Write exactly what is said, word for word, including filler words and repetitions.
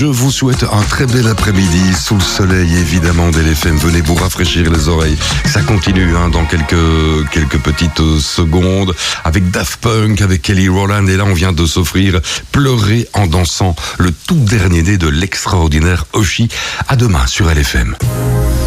Je vous souhaite un très bel après-midi sous le soleil, évidemment, d'L F M. Venez vous rafraîchir les oreilles. Ça continue hein, dans quelques, quelques petites secondes avec Daft Punk, avec Kelly Rowland. Et là, on vient de s'offrir Pleurer en dansant, le tout dernier né de l'extraordinaire Oshi. À demain sur L F M.